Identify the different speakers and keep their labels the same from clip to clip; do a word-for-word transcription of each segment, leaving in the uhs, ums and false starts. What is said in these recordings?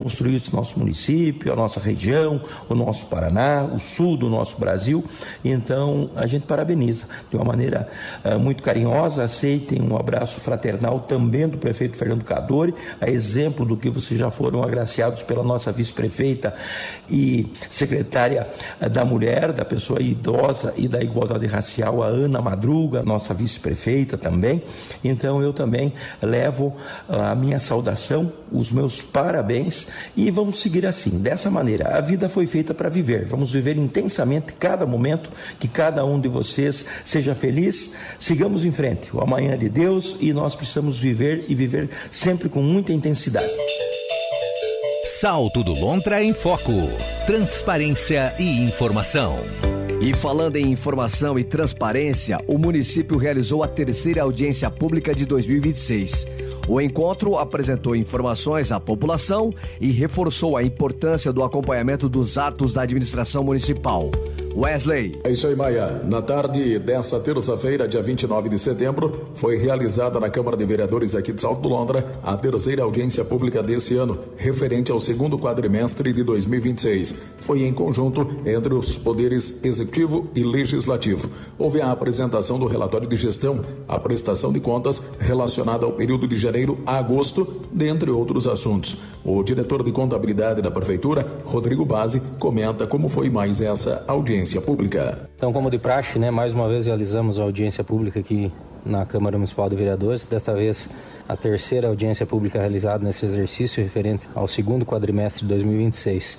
Speaker 1: construir esse nosso município, a nossa região, o nosso Paraná, o sul do nosso Brasil. Então, a gente parabeniza de uma maneira uh, muito carinhosa. Aceitem um abraço fraternal também do prefeito Fernando Cadori, a exemplo do que vocês já foram agraciados pela nossa vice-prefeita e secretária da Mulher, da Pessoa Idosa e da Igualdade Racial, a Ana Madruga, nossa vice-prefeita também. Então, eu também levo a minha saudação, os meus parabéns, e vamos seguir assim, dessa maneira. A vida foi feita para viver, vamos viver intensamente cada momento, que cada um de vocês seja feliz. Sigamos em frente, o amanhã é de Deus e nós precisamos viver e viver sempre com muita intensidade.
Speaker 2: Salto do Lontra em Foco, transparência e informação.
Speaker 3: E falando em informação e transparência, o município realizou a terceira audiência pública de dois mil e vinte e seis. O encontro apresentou informações à população e reforçou a importância do acompanhamento dos atos da administração municipal. Wesley.
Speaker 4: É isso aí, Maia. Na tarde dessa terça-feira, dia vinte e nove de setembro, foi realizada na Câmara de Vereadores aqui de Salto do Lontra a terceira audiência pública desse ano, referente ao segundo quadrimestre de dois mil e vinte e seis. Foi em conjunto entre os poderes executivo e legislativo. Houve a apresentação do relatório de gestão, a prestação de contas relacionada ao período de janeiro a agosto, dentre outros assuntos. O diretor de contabilidade da Prefeitura, Rodrigo Bazzi, comenta como foi mais essa audiência pública.
Speaker 5: Então, como de praxe, né, mais uma vez realizamos a audiência pública aqui na Câmara Municipal de Vereadores, desta vez a terceira audiência pública realizada nesse exercício referente ao segundo quadrimestre de dois mil e vinte e seis.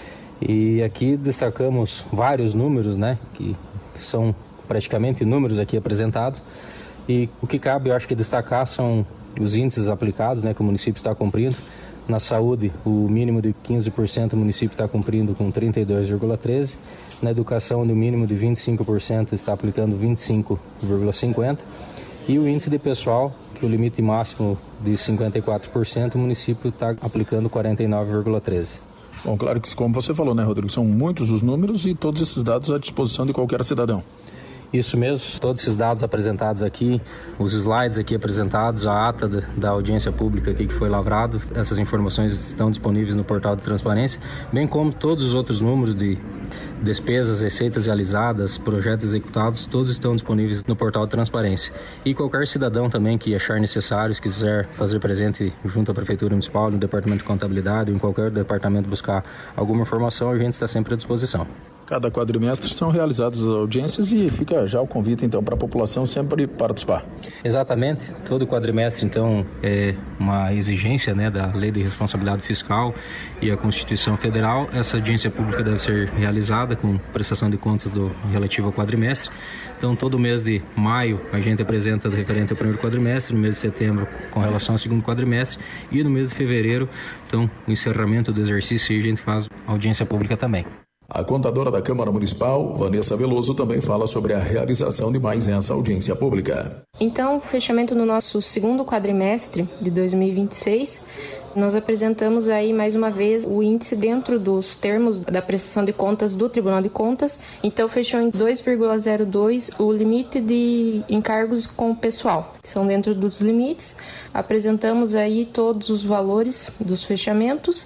Speaker 5: E aqui destacamos vários números, né, que são praticamente números aqui apresentados, e o que cabe, eu acho que destacar são os índices aplicados, né, que o município está cumprindo. Na saúde, o mínimo de quinze por cento o município está cumprindo com trinta e dois vírgula treze por cento. Na educação, no mínimo de vinte e cinco por cento está aplicando vinte e cinco vírgula cinquenta por cento. E o índice de pessoal, que o limite máximo de cinquenta e quatro por cento, o município está aplicando quarenta e nove vírgula treze por cento.
Speaker 4: Bom, claro que, como você falou, né, Rodrigo, são muitos os números e todos esses dados à disposição de qualquer cidadão.
Speaker 5: Isso mesmo, todos esses dados apresentados aqui, os slides aqui apresentados, a ata da, da audiência pública aqui que foi lavrado, essas informações estão disponíveis no portal de transparência, bem como todos os outros números de despesas, receitas realizadas, projetos executados, todos estão disponíveis no portal de transparência. E qualquer cidadão também que achar necessário, se quiser fazer presente junto à Prefeitura Municipal, no Departamento de Contabilidade ou em qualquer departamento buscar alguma informação, a gente está sempre à disposição.
Speaker 4: Cada quadrimestre são realizadas as audiências e fica já o convite, então, para a população sempre participar.
Speaker 5: Exatamente. Todo quadrimestre, então, é uma exigência, né, da Lei de Responsabilidade Fiscal e a Constituição Federal. Essa audiência pública deve ser realizada com prestação de contas do relativo ao quadrimestre. Então, todo mês de maio, a gente apresenta referente ao primeiro quadrimestre, no mês de setembro, com relação ao segundo quadrimestre, e no mês de fevereiro, então, o encerramento do exercício, e a gente faz audiência pública também.
Speaker 4: A contadora da Câmara Municipal, Vanessa Veloso, também fala sobre a realização de mais essa audiência pública.
Speaker 6: Então, fechamento no nosso segundo quadrimestre de dois mil e vinte e seis, nós apresentamos aí mais uma vez o índice dentro dos termos da prestação de contas do Tribunal de Contas. Então, fechou em dois vírgula zero dois o limite de encargos com o pessoal, que são dentro dos limites. Apresentamos aí todos os valores dos fechamentos.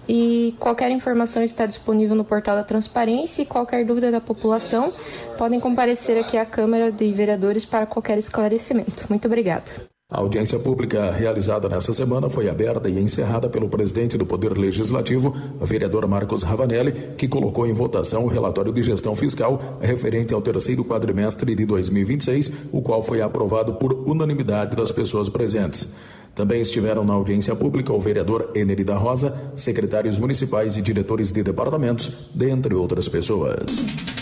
Speaker 6: E qualquer informação está disponível no portal da transparência, e qualquer dúvida da população podem comparecer aqui à Câmara de Vereadores para qualquer esclarecimento. Muito obrigada.
Speaker 4: A audiência pública realizada nessa semana foi aberta e encerrada pelo presidente do Poder Legislativo, vereador Marcos Ravanelli, que colocou em votação o relatório de gestão fiscal referente ao terceiro quadrimestre de dois mil e vinte e seis, o qual foi aprovado por unanimidade das pessoas presentes. Também estiveram na audiência pública o vereador Enery da Rosa, secretários municipais e diretores de departamentos, dentre outras pessoas.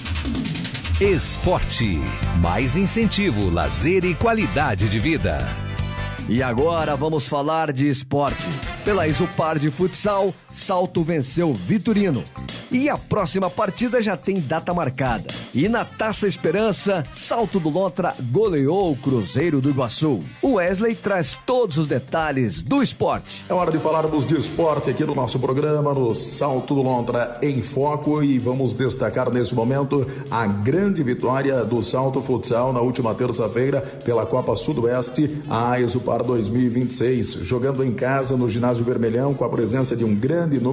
Speaker 2: Esporte. Mais incentivo, lazer e qualidade de vida.
Speaker 3: E agora vamos falar de esporte. Pela Isupar de Futsal, Salto venceu Vitorino. E a próxima partida já tem data marcada. E na Taça Esperança, Salto do Lontra goleou o Cruzeiro do Iguaçu. O Wesley traz todos os detalhes do esporte.
Speaker 4: É hora de falarmos de esporte aqui no nosso programa, no Salto do Lontra em Foco, e vamos destacar nesse momento a grande vitória do Salto Futsal na última terça-feira pela Copa Sudoeste, a Isupar dois mil e vinte e seis, jogando em casa no Ginásio Vermelhão com a presença de um grande número